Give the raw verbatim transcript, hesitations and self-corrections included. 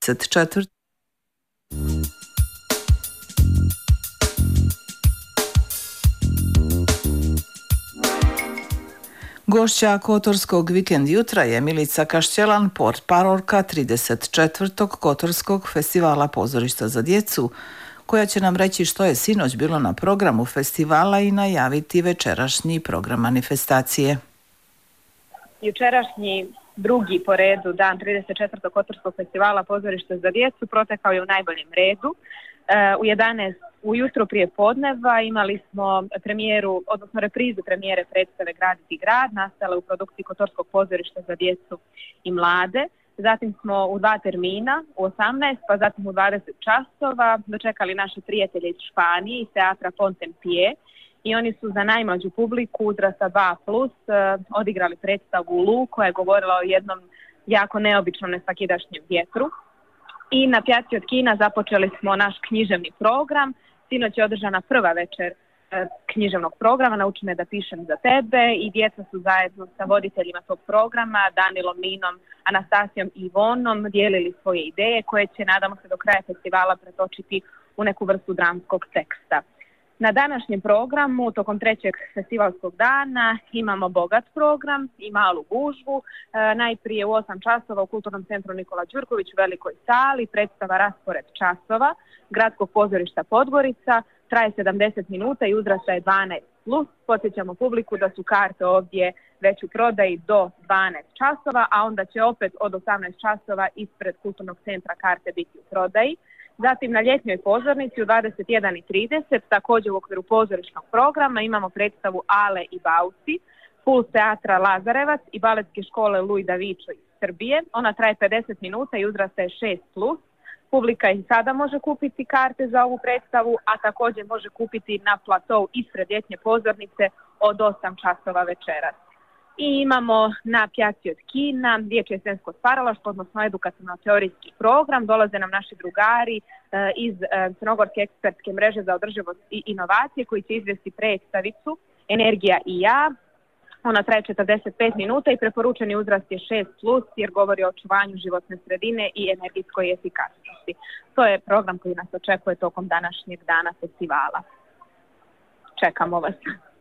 četiri. Gošća Kotorskog vikend jutra je Milica Kašćelan, portparolka trideset četvrtog Kotorskog festivala pozorišta za djecu, koja će nam reći što je sinoć bilo na programu festivala i najaviti večerašnji program manifestacije. Jučerašnji drugi po redu dan trideset četvrtog Kotorskog festivala pozorišta za djecu protekao je u najboljem redu. U jedanaest ujutro prije podneva imali smo premijeru, odnosno reprizu premijere predstave Graditi grad, nastale u produkciji Kotorskog pozorišta za djecu i mlade. Zatim smo u dva termina, u osamnaest pa zatim u dvadeset časova dočekali naše prijatelje iz Španije, iz teatra Pontempie, i oni su za najmlađu publiku uzrasta dva plus odigrali predstavu Lu, koja je govorila o jednom jako neobičnom nesvakidašnjem vjetru. I na Pjaci od kina započeli smo naš književni program. Sinoć je održana prva večer e, književnog programa Nauči me da pišem za tebe, i djeca su zajedno sa voditeljima tog programa, Danilom, Ninom, Anastasijom i Ivonom, dijelili svoje ideje koje će, nadamo se, do kraja festivala pretočiti u neku vrstu dramskog teksta. Na današnjem programu, tokom trećeg festivalskog dana, imamo bogat program i malu gužvu. E, najprije u osam časova u Kulturnom centru Nikola Đurković u velikoj sali predstava Raspored časova Gradskog pozorišta Podgorica, traje sedamdeset minuta i uzrasta je dvanaest plus. Podsjećamo publiku da su karte ovdje već u prodaji do dvanaest časova, a onda će opet od osamnaest časova ispred Kulturnog centra karte biti u prodaji. Zatim na ljetnjoj pozornici u dvadeset jedan i trideset, također u okviru pozorišnog programa, imamo predstavu Ale i Bauci, Puls teatra Lazarevac i baletske škole Luj Davičo iz Srbije. Ona traje pedeset minuta i uzrasta je šest plus. Publika i sada može kupiti karte za ovu predstavu, a također može kupiti na platou ispred ljetnje pozornice od osam časova večeras. I imamo na Pjaci od kina dječje scensko stvaralaštvo, odnosno edukativno-teorijski program. Dolaze nam naši drugari e, iz e, Crnogorske ekspertske mreže za održivost i inovacije, koji će izvesti predstavicu Energija i ja. Ona traje četrdeset pet minuta i preporučeni uzrast je šest plus, jer govori o očuvanju životne sredine i energetskoj efikasnosti. To je program koji nas očekuje tokom današnjeg dana festivala. Čekamo vas.